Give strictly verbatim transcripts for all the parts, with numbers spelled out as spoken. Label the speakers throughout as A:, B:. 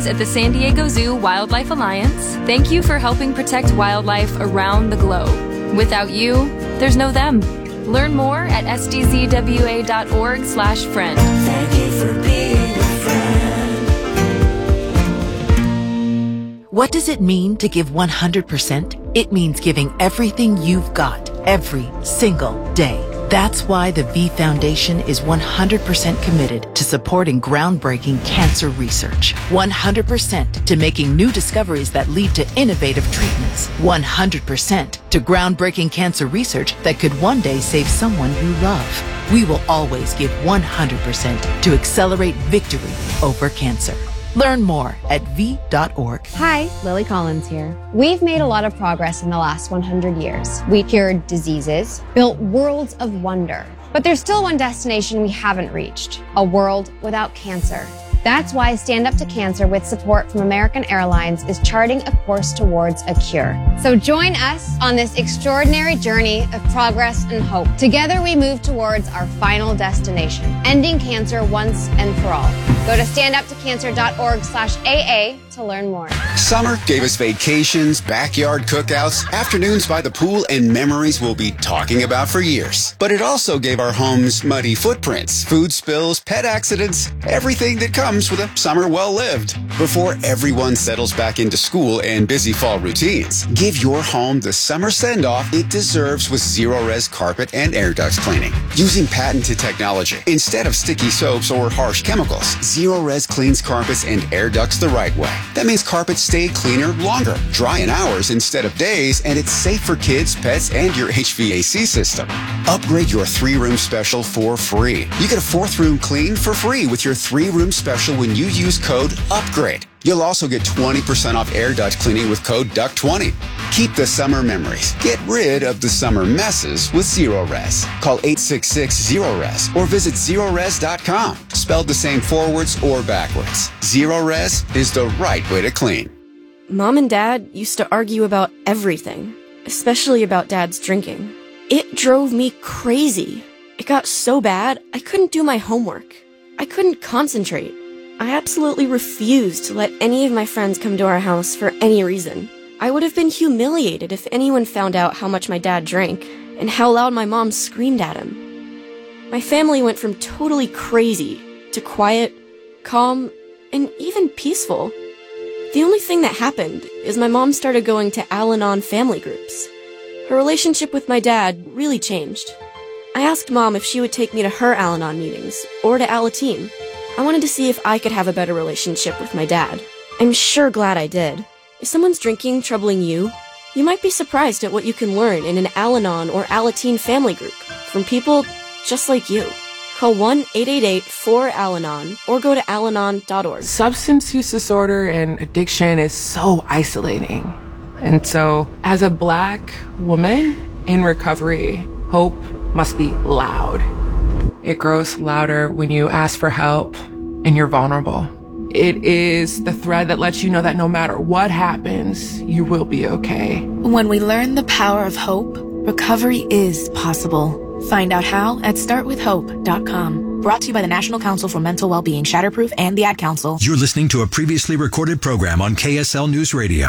A: friends at the San Diego Zoo Wildlife Alliance, thank you for helping protect wildlife around the globe. Without you, there's no them. Learn more at s d z w a dot org slash friend.
B: Thank you for being a friend.
C: What does it mean to give one hundred percent? It means giving everything you've got, every single day. That's why the V Foundation is one hundred percent committed to supporting groundbreaking cancer research. one hundred percent to making new discoveries that lead to innovative treatments. one hundred percent to groundbreaking cancer research that could one day save someone you love. We will always give one hundred percent to accelerate victory over cancer. Learn more at v dot org.
D: Hi, Lily Collins here. We've made a lot of progress in the last one hundred years. We cured diseases, built worlds of wonder. But there's still one destination we haven't reached, a world without cancer. That's why Stand Up to Cancer, with support from American Airlines, is charting a course towards a cure. So join us on this extraordinary journey of progress and hope. Together we move towards our final destination, ending cancer once and for all. Go to stand up to cancer dot org slash A A to learn more.
E: Summer gave us vacations, backyard cookouts, afternoons by the pool, and memories we'll be talking about for years. But it also gave our homes muddy footprints, food spills, pet accidents, everything that comes with a summer well lived. Before everyone settles back into school and busy fall routines, give your home the summer send-off it deserves with Zero-Res carpet and air ducts cleaning. Using patented technology instead of sticky soaps or harsh chemicals, Zero-Res cleans carpets and air ducts the right way. That means carpets stay cleaner longer, dry in hours instead of days, and it's safe for kids, pets, and your H V A C system. Upgrade your three-room special for free. You get a fourth room clean for free with your three-room special when you use code UPGRADE. You'll also get twenty percent off air duct cleaning with code duck twenty. Keep the summer memories. Get rid of the summer messes with Zero-Res. Call eight six six, zero R E S or visit zero res dot com. Spelled the same forwards or backwards. Zero-Res is the right way to clean.
F: Mom and Dad used to argue about everything, especially about Dad's drinking. It drove me crazy. It got so bad, I couldn't do my homework. I couldn't concentrate. I absolutely refused to let any of my friends come to our house for any reason. I would have been humiliated if anyone found out how much my dad drank and how loud my mom screamed at him. My family went from totally crazy to quiet, calm, and even peaceful. The only thing that happened is my mom started going to Al-Anon family groups. Her relationship with my dad really changed. I asked Mom if she would take me to her Al-Anon meetings, or to Alateen. I wanted to see if I could have a better relationship with my dad. I'm sure glad I did. If someone's drinking troubling you, you might be surprised at what you can learn in an Al-Anon or Alateen family group from people just like you. Call one eight eight eight, four, A L A N O N or go to al anon dot org.
G: Substance use disorder and addiction is so isolating. And so, as a Black woman in recovery, hope must be loud. It grows louder when you ask for help and you're vulnerable. It is the thread that lets you know that no matter what happens, you will be okay.
H: When we learn the power of hope, recovery is possible. Find out how at start with hope dot com. Brought to you by the National Council for Mental Wellbeing, Shatterproof, and the Ad Council.
I: You're listening to a previously recorded program on K S L News Radio.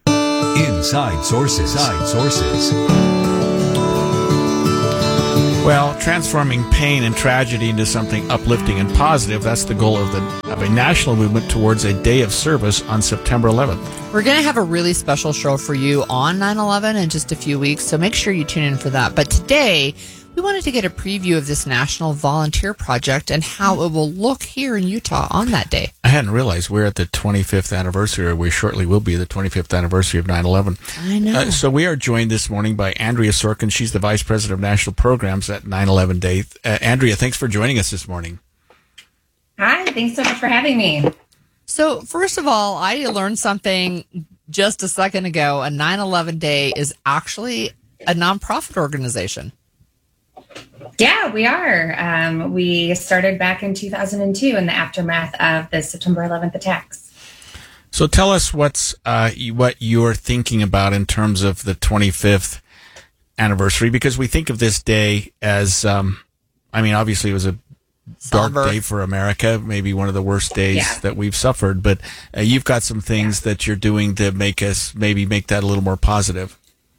I: Inside Sources. Inside Sources.
J: Well, transforming pain and tragedy into something uplifting and positive, that's the goal of the of a national movement towards a day of service on September eleventh.
K: We're going to have a really special show for you on nine eleven in just a few weeks, so make sure you tune in for that. But today, we wanted to get a preview of this National Volunteer Project and how it will look here in Utah on that day.
J: I hadn't realized we're at the twenty-fifth anniversary, or we shortly will be the twenty-fifth anniversary of nine eleven.
K: I know.
J: Uh, so we are joined this morning by Andrea Sorkin. She's the Vice President of National Programs at nine eleven Day. Uh, Andrea, thanks for joining us this morning.
L: Hi, thanks so much for having me.
K: So, first of all, I learned something just a second ago. A nine eleven Day is actually a nonprofit organization.
L: Yeah, we are. Um, we started back in two thousand two in the aftermath of the September eleventh attacks.
J: So tell us what's uh, what you're thinking about in terms of the twenty-fifth anniversary, because we think of this day as, um, I mean, obviously it was a dark
K: Somber.
J: day for America, maybe one of the worst days
L: Yeah.
J: that we've suffered. But uh, you've got some things
L: Yeah.
J: that you're doing to make us maybe make that a little more positive.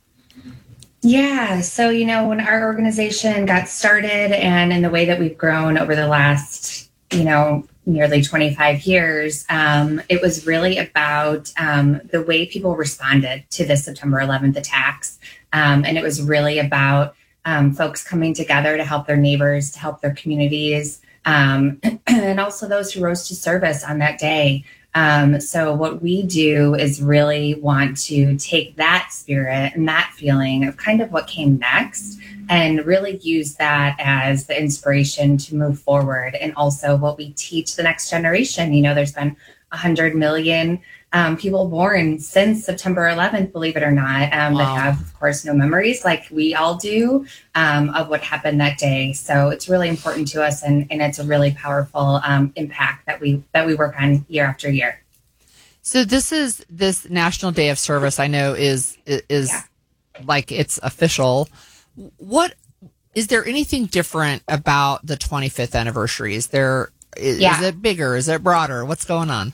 L: Yeah. So, you know, when our organization got started and in the way that we've grown over the last, you know, nearly twenty-five years, um, it was really about um, the way people responded to the September eleventh attacks. Um, and it was really about um, folks coming together to help their neighbors, to help their communities, um, and also those who rose to service on that day. Um, so what we do is really want to take that spirit and that feeling of kind of what came next and really use that as the inspiration to move forward. And also what we teach the next generation. You know, there's been one hundred million um, people born since September eleventh, believe it or not, um,
K: Wow.
L: that have, of course, no memories like we all do um, of what happened that day. So it's really important to us, and, and it's a really powerful um, impact that we that we work on year after year.
K: So this is this National Day of Service. I know is is
L: Yeah.
K: like it's official. What is there anything different about the twenty-fifth anniversary? Is there is,
L: Yeah.
K: is it bigger? Is it broader? What's going on?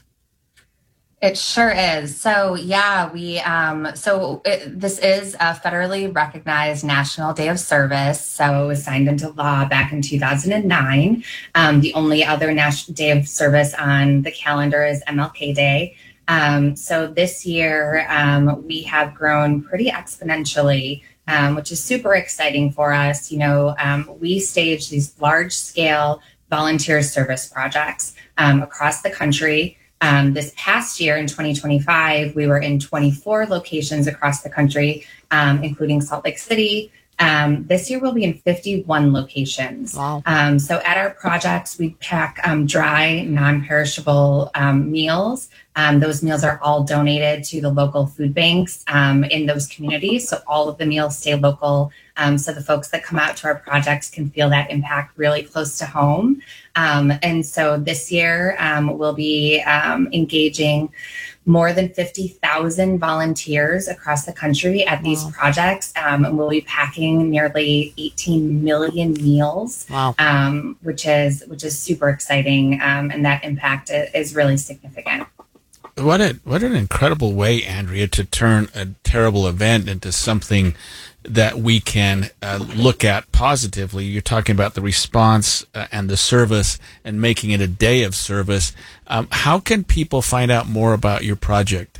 L: It sure is. So yeah, we um, so it, this is a federally recognized National Day of Service. So it was signed into law back in two thousand nine. Um, the only other National Day of Service on the calendar is M L K Day. Um, so this year um, we have grown pretty exponentially, um, which is super exciting for us. You know, um, we stage these large scale volunteer service projects um, across the country. Um, this past year in twenty twenty-five, we were in twenty-four locations across the country, um, including Salt Lake City. Um, this year we'll be in fifty-one locations.
K: Wow.
L: Um, so at our projects, we pack um, dry, non-perishable um, meals. Um, those meals are all donated to the local food banks um, in those communities. So all of the meals stay local. Um, so the folks that come out to our projects can feel that impact really close to home. Um, and so this year um, we'll be um, engaging more than fifty thousand volunteers across the country at these
K: Wow.
L: projects. Um, and we'll be packing nearly eighteen million meals,
K: Wow.
L: um, which is which is super exciting. Um, and that impact i- is really significant.
J: What a what an incredible way, Andrea, to turn a terrible event into something that we can uh, look at positively. You're talking about the response uh, and the service and making it a day of service. Um, how can people find out more about your project?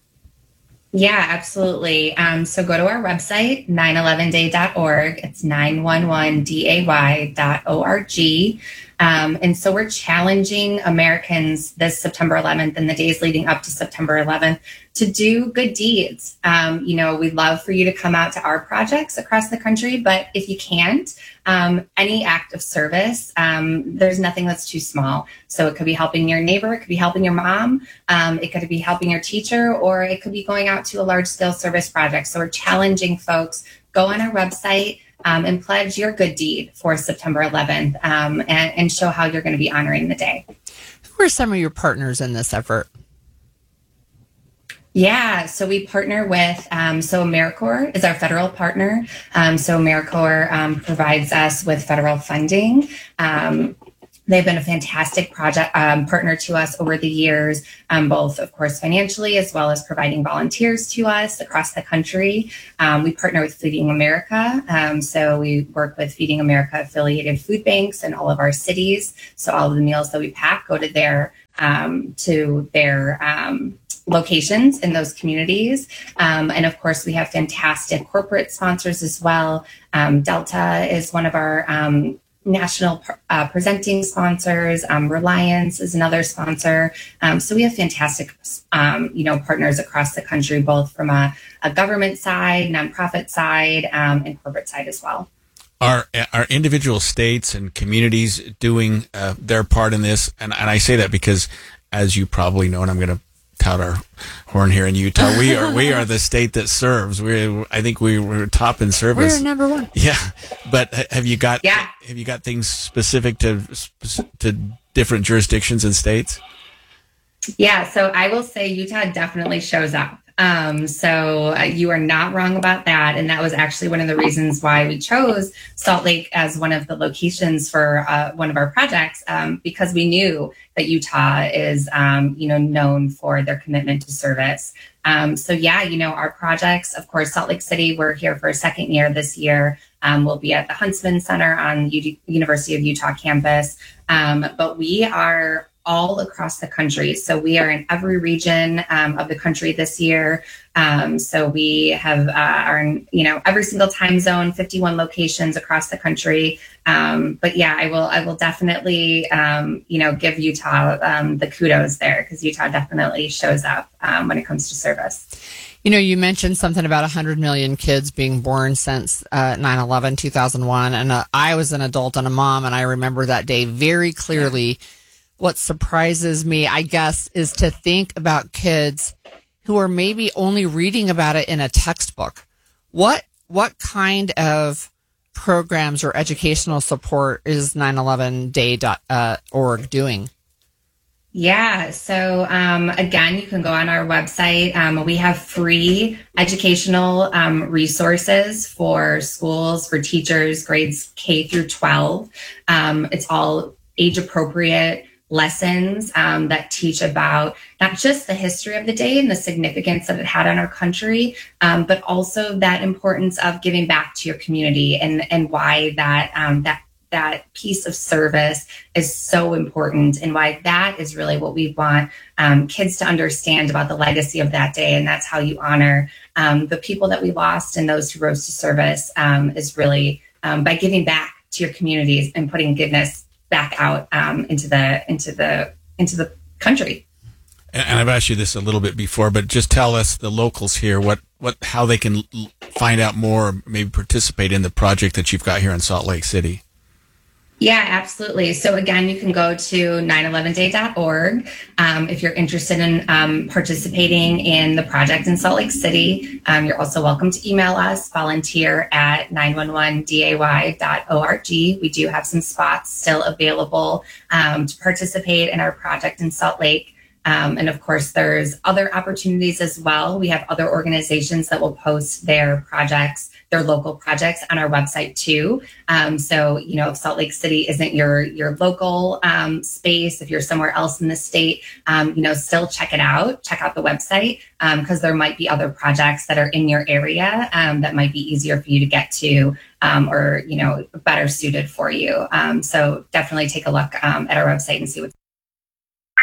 L: Yeah, absolutely. Um, so go to our website, nine eleven day dot org. It's nine one one day dot org. Um, and so we're challenging Americans this September eleventh and the days leading up to September eleventh to do good deeds. Um, you know, we'd love for you to come out to our projects across the country, but if you can't, um, any act of service, um, there's nothing that's too small. So it could be helping your neighbor, it could be helping your mom, um, it could be helping your teacher, or it could be going out to a large scale service project. So we're challenging folks, go on our website, Um, and pledge your good deed for September eleventh um, and, and show how you're going to be honoring the day.
K: Who are some of your partners in this effort?
L: Yeah, so we partner with, um, so AmeriCorps is our federal partner. Um, so AmeriCorps um, provides us with federal funding. Um, They've been a fantastic project um, partner to us over the years, um, both, of course, financially, as well as providing volunteers to us across the country. Um, we partner with Feeding America. Um, so we work with Feeding America affiliated food banks in all of our cities. So all of the meals that we pack go to their, um, to their, um, locations in those communities. Um, and of course, we have fantastic corporate sponsors as well. Um, Delta is one of our, um, national uh, presenting sponsors. Um, Reliance is another sponsor. Um, so we have fantastic, um, you know, partners across the country, both from a, a government side, nonprofit side, um, and corporate side as well.
J: Are are individual states and communities doing uh, their part in this? And, and I say that because, as you probably know, and I'm going to tout our horn here in Utah, we are we are the state that serves. We I think we were top in service.
K: We're number one.
J: Yeah, but have you got
L: yeah.
J: have you got things specific to to different jurisdictions and states?
L: Yeah, so I will say Utah definitely shows up. Um, so uh, you are not wrong about that. And that was actually one of the reasons why we chose Salt Lake as one of the locations for uh, one of our projects, um, because we knew that Utah is, um, you know, known for their commitment to service. Um, so yeah, you know, our projects, of course, Salt Lake City, we're here for a second year this year. Um, we'll be at the Huntsman Center on U- University of Utah campus. Um, but we are all across the country. So we are in every region um, of the country this year. Um, so we have uh, are in, you know, every single time zone, fifty-one locations across the country. Um, but yeah, I will I will definitely um, you know, give Utah um, the kudos there, because Utah definitely shows up um, when it comes to service.
K: You know, you mentioned something about one hundred million kids being born since uh, nine eleven, two thousand one. And uh, I was an adult and a mom, and I remember that day very clearly. Yeah. What surprises me, I guess, is to think about kids who are maybe only reading about it in a textbook. What what kind of programs or educational support is nine eleven day dot org doing?
L: Yeah. So um, again, you can go on our website. Um, we have free educational um, resources for schools, for teachers, grades K through twelve. Um, it's all age appropriate lessons um, that teach about not just the history of the day and the significance that it had on our country, um, but also that importance of giving back to your community, and and why that um, that that piece of service is so important, and why that is really what we want um, kids to understand about the legacy of that day. And that's how you honor um, the people that we lost and those who rose to service, um, is really um, by giving back to your communities and putting goodness back out um, into the into the into the country.
J: And, and I've asked you this a little bit before, but just tell us, the locals here, what what how they can l- find out more, maybe participate in the project that you've got here in Salt Lake City.
L: Yeah, absolutely. So again, you can go to nine eleven day dot org um, if you're interested in um, participating in the project in Salt Lake City. Um, you're also welcome to email us, volunteer at nine one one day dot org. We do have some spots still available um, to participate in our project in Salt Lake. Um, and of course, there's other opportunities as well. We have other organizations that will post their projects, their local projects on our website too. Um, so, you know, if Salt Lake City isn't your your local um, space, if you're somewhere else in the state, um, you know, still check it out. Check out the website because um, there might be other projects that are in your area um, that might be easier for you to get to um, or, you know, better suited for you. Um, so definitely take a look um, at our website and see what's